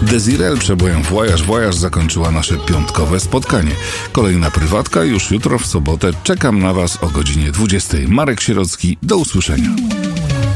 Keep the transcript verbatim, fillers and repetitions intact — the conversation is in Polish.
Desirel przebojem Voyage Voyage zakończyła nasze piątkowe spotkanie. Kolejna prywatka już jutro w sobotę. Czekam na Was o godzinie dwudziestej. Marek Sierocki, do usłyszenia.